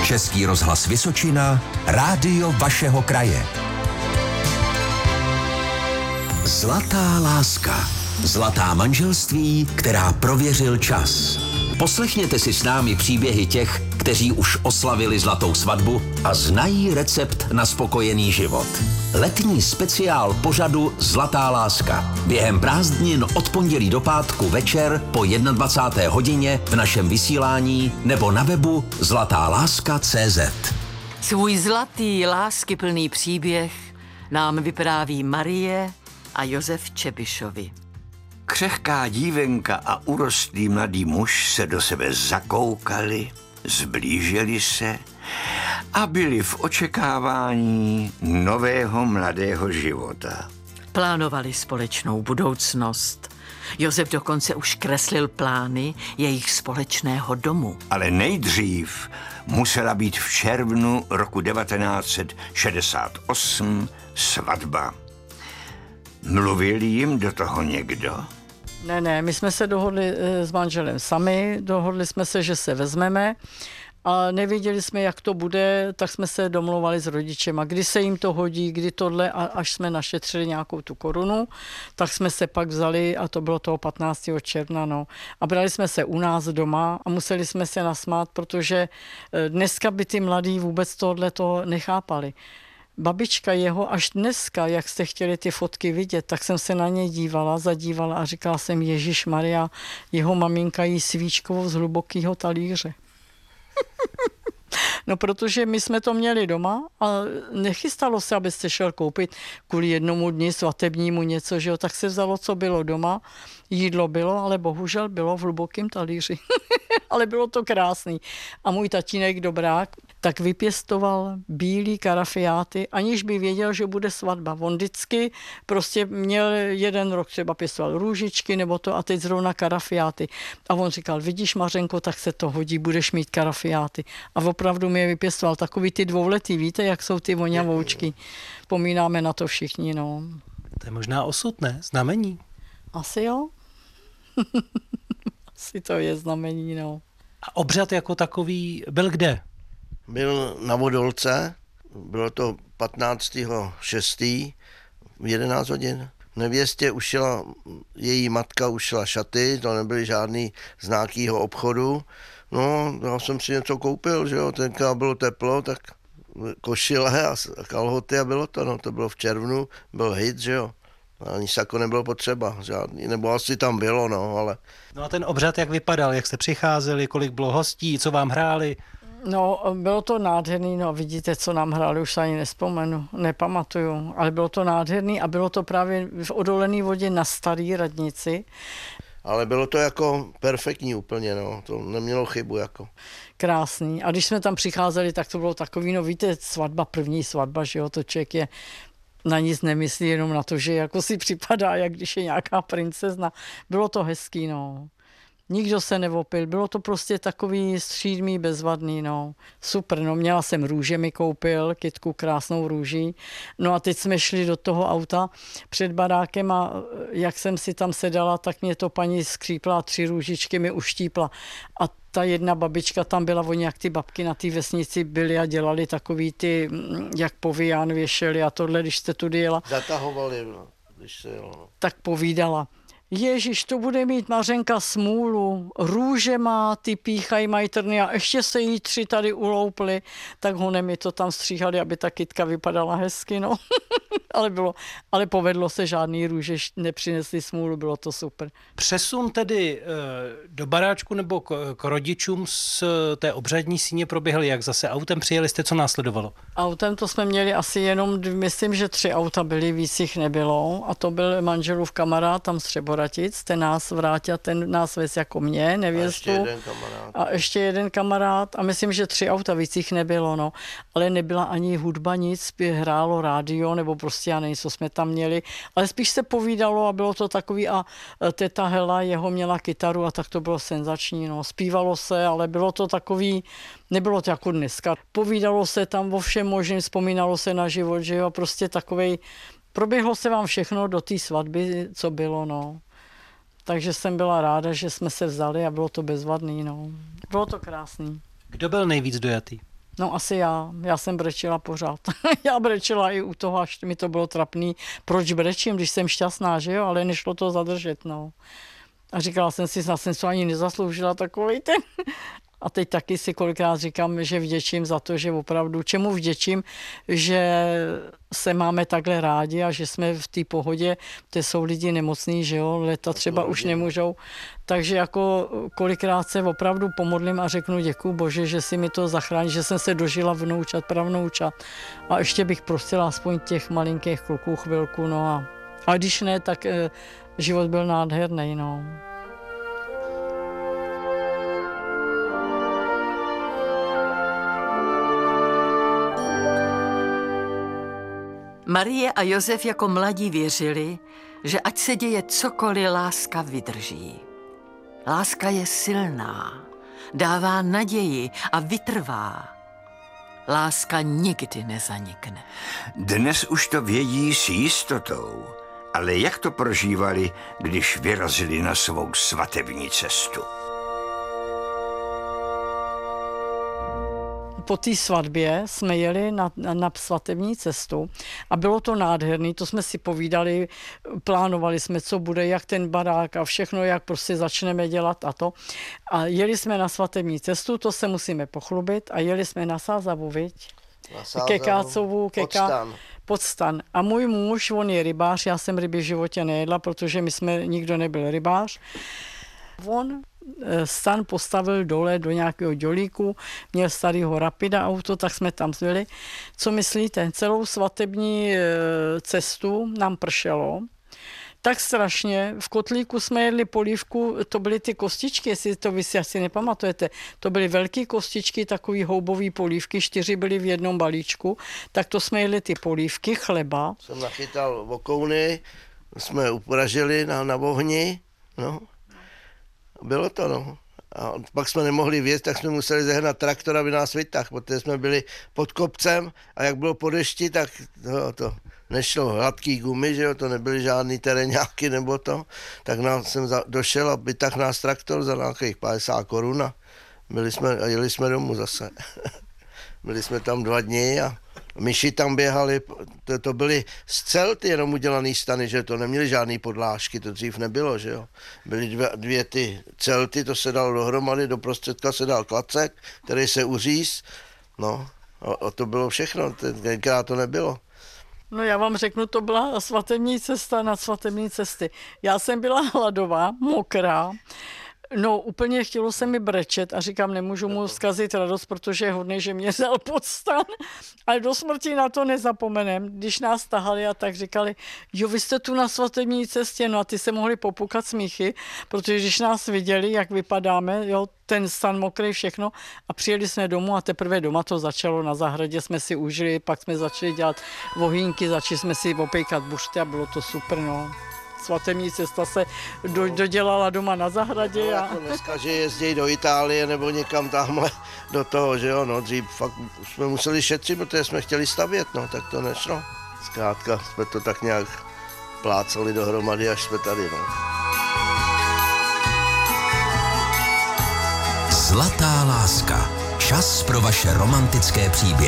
Český rozhlas Vysočina, rádio vašeho kraje. Zlatá láska. Zlatá manželství, která prověřil čas. Poslechněte si s námi příběhy těch, kteří už oslavili zlatou svatbu a znají recept na spokojený život. Letní speciál pořadu Zlatá láska. Během prázdnin od pondělí do pátku večer po 21. hodině v našem vysílání nebo na webu zlatáláska.cz. Svůj zlatý láskyplný příběh nám vypráví Marie a Josef Čebišovi. Křehká dívenka a urostlý mladý muž se do sebe zakoukali, zblížili se a byli v očekávání nového mladého života. Plánovali společnou budoucnost. Josef dokonce už kreslil plány jejich společného domu. Ale nejdřív musela být v červnu roku 1968 svatba. Mluvil jim do toho někdo? Ne, my jsme se dohodli s manželem sami, dohodli jsme se, že se vezmeme a nevěděli jsme, jak to bude, tak jsme se domlouvali s rodičema, kdy se jim to hodí, kdy tohle, a až jsme našetřili nějakou tu korunu, tak jsme se pak vzali a to bylo toho 15. června, no. A brali jsme se u nás doma a museli jsme se nasmát, protože dneska by ty mladí vůbec tohleto nechápali. Babička jeho až dneska, jak jste chtěli ty fotky vidět, tak jsem se na ně zadívala a říkala jsem, Ježišmarja, jeho maminka jí svíčkovou z hlubokého talíře. No, protože my jsme to měli doma a nechystalo se, abyste šel koupit kvůli jednomu dni svatebnímu něco, že jo, tak se vzalo, co bylo doma. Jídlo bylo, ale bohužel bylo v hlubokém talíři. Ale bylo to krásný. A můj tatínek Dobrák tak vypěstoval bílý karafiáty, aniž by věděl, že bude svatba. On vždycky prostě měl jeden rok, třeba pěstoval růžičky nebo to a teď zrovna karafiáty. A on říkal, vidíš, Mařenko, tak se to hodí, budeš mít karafiáty. A opravdu mi je vypěstoval takový ty dvouletý, víte, jak jsou ty voňavoučky. Pomínáme na to všichni, no. To je možná osud, ne? Znamení. Asi jo. Asi to je znamení, no. A obřad jako takový byl kde? Byl na Vodolce, bylo to 15.6. v 11 hodin. Nevěstě její matka ušila šaty, to nebyly žádný z nějakého obchodu. No, já jsem si něco koupil, že jo, tenkrát bylo teplo, tak košile a kalhoty a bylo to, no, to bylo v červnu, byl hit, že jo. Ani sako nebylo potřeba, žádný, nebo asi tam bylo, no, ale... No a ten obřad jak vypadal, jak jste přicházeli, kolik bylo hostí, co vám hráli? No, bylo to nádherný, no vidíte, co nám hráli, už se ani nespomenu, nepamatuju, ale bylo to nádherný a bylo to právě v odolené vodě na Starý radnici. Ale bylo to jako perfektní úplně, no, to nemělo chybu jako. Krásný. A když jsme tam přicházeli, tak to bylo takový, no víte, svatba, první svatba, že jo, to člověk je na nic nemyslí, jenom na to, že jako si připadá, jak když je nějaká princezna. Bylo to hezký, no. Nikdo se nevopil, bylo to prostě takový střídmý, bezvadný, no. Super, no, měla jsem růže, mi koupil, kytku krásnou růží. No a teď jsme šli do toho auta před barákem a jak jsem si tam sedala, tak mě to paní skřípla a 3 růžičky mi uštípla. A ta jedna babička tam byla, oni jak ty babky na té vesnici byly a dělali takový ty, jak povíján věšeli a tohle, když jste tudy jela. Zatahovali, no, když se jelo. No. Tak povídala. Ježiš, to bude mít Mařenka smůlu, růže má, ty píchají, mají trny a ještě se jí 3 tady ulouply, tak honem mi to tam stříhali, aby ta kytka vypadala hezky, no. ale povedlo se, žádný růže nepřinesli smůlu, bylo to super. Přesun tedy do baráčku nebo k rodičům z té obřadní síně proběhl jak? Zase autem přijeli jste, co následovalo? Autem to jsme měli asi jenom, myslím, že 3 auta byly, víc jich nebylo a to byl manželův kamarád tam z Třeboratic, ten nás vrátil, ten nás vez jako mě, nevěstu. A ještě jeden kamarád a myslím, že 3 auta, víc jich nebylo, no. Ale nebyla ani hudba, nic, hrálo rádio nebo prostě já nevím, co jsme tam měli, ale spíš se povídalo a bylo to takový a teta Hela, jeho měla kytaru a tak to bylo senzační, no. Zpívalo se, ale bylo to takový, nebylo to jako dneska. Povídalo se tam o všem možným, vzpomínalo se na život, že jo, prostě takovej, proběhlo se vám všechno do té svatby, co bylo, no. Takže jsem byla ráda, že jsme se vzali a bylo to bezvadný, no. Bylo to krásný. Kdo byl nejvíc dojatý? No asi já jsem brečela pořád. Já brečela i u toho, až mi to bylo trapný. Proč brečím, když jsem šťastná, že jo, ale nešlo to zadržet, no. A říkala jsem si, jsem to ani nezasloužila takovej ten. A teď taky si kolikrát říkám, že vděčím za to, že opravdu, čemu vděčím, že se máme takhle rádi a že jsme v té pohodě, kde jsou lidi nemocní, že jo, leta třeba už nemůžou. Takže jako kolikrát se opravdu pomodlím a řeknu děkuju Bože, že si mi to zachrání, že jsem se dožila vnoučat, pravnoučat. A ještě bych prosila aspoň těch malinkých kluků chvilku, no a když ne, tak život byl nádherný, no. Marie a Josef jako mladí věřili, že ať se děje cokoliv, láska vydrží. Láska je silná, dává naději a vytrvá. Láska nikdy nezanikne. Dnes už to vědí s jistotou, ale jak to prožívali, když vyrazili na svou svatební cestu? Po té svatbě jsme jeli na svatební cestu a bylo to nádherný, to jsme si povídali, plánovali jsme, co bude, jak ten barák a všechno, jak prostě začneme dělat a to. A jeli jsme na svatební cestu, to se musíme pochlubit a jeli jsme na Sázavu, viď? Ke Kácovu, Podstan. A můj muž, on je rybář, já jsem ryby v životě nejedla, protože nikdo nebyl rybář. On stan postavil dole do nějakého dělíku, měl starého Rapida auto, tak jsme tam zvěli. Co myslíte? Celou svatební cestu nám pršelo. Tak strašně. V kotlíku jsme jedli polívku, to byly ty kostičky, jestli to vy si asi nepamatujete. To byly velké kostičky, takový houbový polívky, 4 byly v jednom balíčku. Tak to jsme jedli ty polívky, chleba. Jsem nachytal vokouny, jsme upražili na ohni, no. Bylo to, no. A pak jsme nemohli vjet, tak jsme museli zehnat traktor, aby nás vytáhl, protože jsme byli pod kopcem a jak bylo po dešti, tak to nešlo hladký gumy, že jo, to nebyly žádný teréňáky nebo to, tak jsem došel a vytáhl nás traktor za nějakých 50 korun a jeli jsme domů zase. Byli jsme tam 2 dny a myši tam běhali, to byly z celty jenom udělaný stany, že to neměli žádný podlážky, to dřív nebylo, že jo. Byly 2 ty celty, to se dalo dohromady, do prostředka se dal klacek, který se uříz, no a to bylo všechno, tenkrát to nebylo. No já vám řeknu, to byla svatební cesta na svatební cesty. Já jsem byla hladová, mokrá, no úplně chtělo se mi brečet a říkám, nemůžu mu zkazit radost, protože je hodný, že mě vzal pod stan, ale do smrti na to nezapomenem. Když nás tahali a tak říkali, jo, vy jste tu na svatební cestě, no a ty se mohli popukat smíchy, protože když nás viděli, jak vypadáme, jo, ten stan mokrý, všechno a přijeli jsme domů a teprve doma to začalo, na zahradě jsme si užili, pak jsme začali dělat vohýnky, začali jsme si opejkat bušty a bylo to super, no. Svatební cesta se dodělala doma na zahradě. No, jako dneska, že jezdí do Itálie nebo někam tamhle do toho, že jo, no, dřív fakt jsme museli šetřit, protože jsme chtěli stavět, no, tak to nešlo. Zkrátka jsme to tak nějak plácali dohromady, až jsme tady, no. Zlatá láska. Čas pro vaše romantické příběhy.